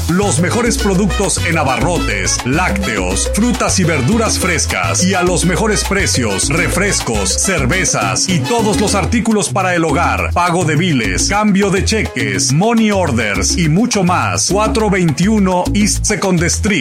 Los mejores productos en abarrotes, lácteos, frutas y verduras frescas y a los mejores precios, refrescos, cervezas y todos los artículos para el hogar, pago de biles, cambio de cheques, money orders y mucho más. 421 East Second Street.